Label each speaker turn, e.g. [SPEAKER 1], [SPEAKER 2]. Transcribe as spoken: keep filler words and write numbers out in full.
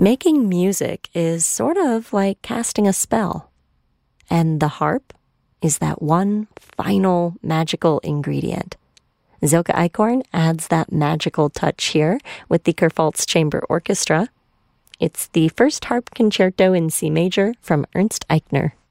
[SPEAKER 1] Making music is sort of like casting a spell. And the harp is that one final magical ingredient. Silke Eichhorn adds that magical touch here with the Kurpfalz Chamber Orchestra. It's the first harp concerto in C major from Ernst Eichner.